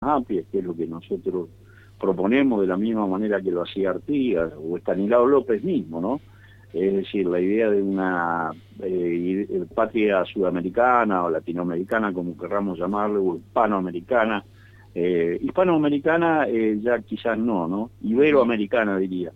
amplias, que es lo que nosotros proponemos de la misma manera que lo hacía Artigas o Estanislao López mismo, ¿no? Es decir, la idea de una patria sudamericana o latinoamericana, como querramos llamarlo, o hispanoamericana. Hispanoamericana ya quizás no, iberoamericana diría.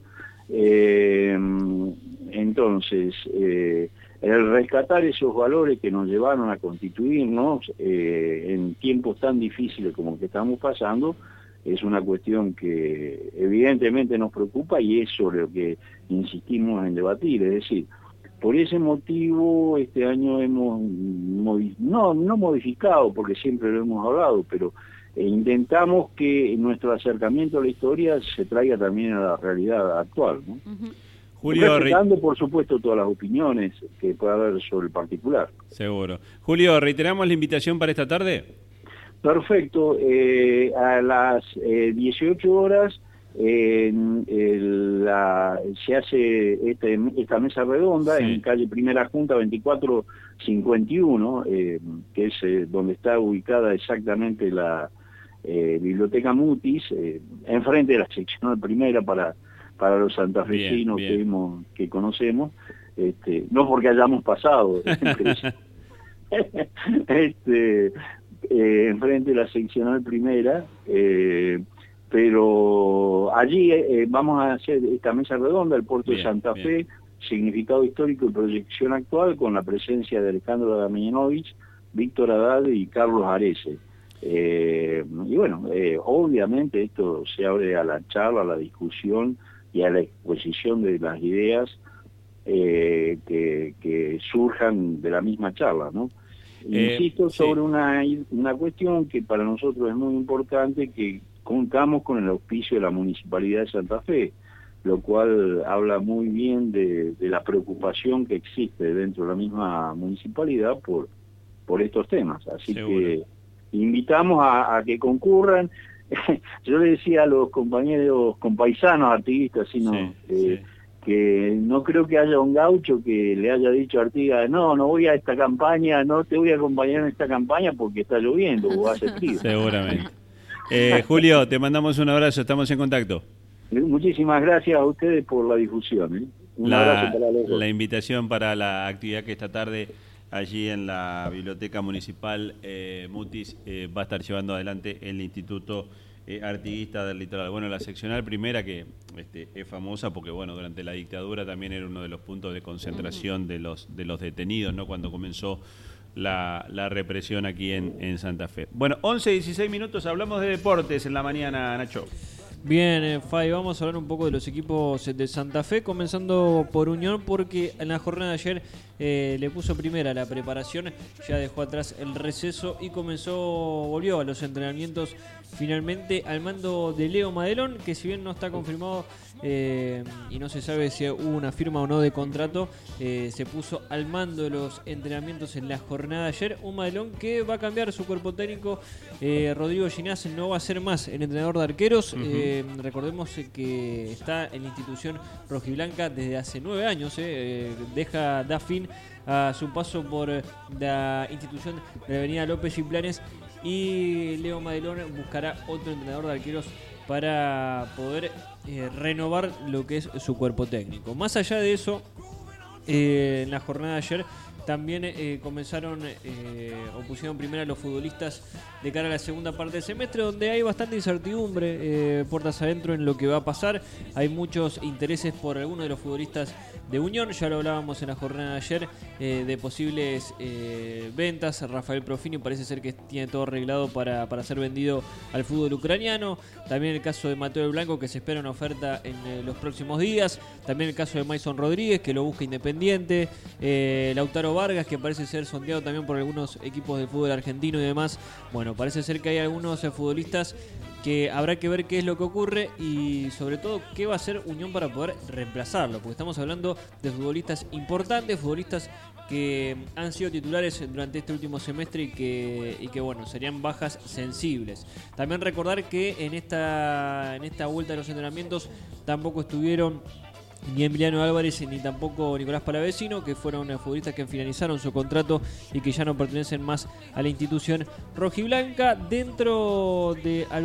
Entonces, el rescatar esos valores que nos llevaron a constituirnos en tiempos tan difíciles como el que estamos pasando, es una cuestión que evidentemente nos preocupa y es sobre lo que insistimos en debatir. Es decir, por ese motivo este año hemos no modificado, porque siempre lo hemos hablado, pero intentamos que nuestro acercamiento a la historia se traiga también a la realidad actual, ¿no? Julio, Respetando, por supuesto, todas las opiniones que pueda haber sobre el particular. seguro. Julio, reiteramos la invitación para esta tarde. Perfecto, a las 18 horas se hace esta mesa redonda, sí, en calle Primera Junta 2451, que es donde está ubicada exactamente la Biblioteca Mutis, enfrente de la seccional primera para los santafesinos que conocemos, no porque hayamos pasado, enfrente de la seccional primera, pero allí vamos a hacer esta mesa redonda, el puerto de Santa Fe, significado histórico y proyección actual, con la presencia de Alejandro Damianovich, Víctor Haddad y Carlos Arese. Y bueno, obviamente esto se abre a la charla, a la discusión y a la exposición de las ideas que surjan de la misma charla, ¿no? Insisto sobre una cuestión que para nosotros es muy importante, que contamos con el auspicio de la Municipalidad de Santa Fe, lo cual habla muy bien de la preocupación que existe dentro de la misma municipalidad por estos temas. Así que invitamos a que concurran. Yo le decía a los compañeros, compaisanos, activistas, que no creo que haya un gaucho que le haya dicho a Artigas, no voy a esta campaña, no te voy a acompañar en esta campaña porque está lloviendo o hace frío. Seguramente. Julio, te mandamos un abrazo, estamos en contacto. Muchísimas gracias a ustedes por la difusión. Un abrazo para los dos. La invitación para la actividad que esta tarde allí en la Biblioteca Municipal Mutis va a estar llevando adelante el Instituto Artiguista del Litoral. Bueno, la seccional primera, que es famosa porque bueno, durante la dictadura también era uno de los puntos de concentración de los detenidos, ¿no? Cuando comenzó la represión aquí en Santa Fe. Bueno, 11:16 minutos, hablamos de deportes en la mañana, Nacho. Bien, Fay, vamos a hablar un poco de los equipos de Santa Fe, comenzando por Unión, porque en la jornada de ayer le puso primera la preparación, ya dejó atrás el receso y volvió a los entrenamientos finalmente al mando de Leo Madelón, que si bien no está confirmado y no se sabe si hubo una firma o no de contrato, se puso al mando de los entrenamientos en la jornada de ayer. Un Madelón que va a cambiar su cuerpo técnico. Rodrigo Ginás no va a ser más el entrenador de arqueros. Recordemos que está en la institución rojiblanca desde hace 9 años. Da fin a su paso por la institución de la avenida López y Planes, y Leo Madelón buscará otro entrenador de arqueros para poder renovar lo que es su cuerpo técnico. Más allá de eso, en la jornada de ayer también comenzaron o pusieron primero a los futbolistas de cara a la segunda parte del semestre, donde hay bastante incertidumbre, puertas adentro, en lo que va a pasar. Hay muchos intereses por algunos de los futbolistas de Unión, ya lo hablábamos en la jornada de ayer, de posibles ventas. Rafael Profini parece ser que tiene todo arreglado para ser vendido al fútbol ucraniano. También el caso de Mateo del Blanco, que se espera una oferta en los próximos días. También el caso de Mason Rodríguez, que lo busca Independiente. Lautaro Vargas, que parece ser sondeado también por algunos equipos del fútbol argentino y demás. Bueno, parece ser que hay algunos futbolistas que habrá que ver qué es lo que ocurre y sobre todo qué va a hacer Unión para poder reemplazarlo, porque estamos hablando de futbolistas importantes, futbolistas que han sido titulares durante este último semestre y que bueno, serían bajas sensibles. También recordar que en esta vuelta de los entrenamientos tampoco estuvieron ni Emiliano Álvarez ni tampoco Nicolás Palavecino, que fueron futbolistas que finalizaron su contrato y que ya no pertenecen más a la institución rojiblanca. Dentro de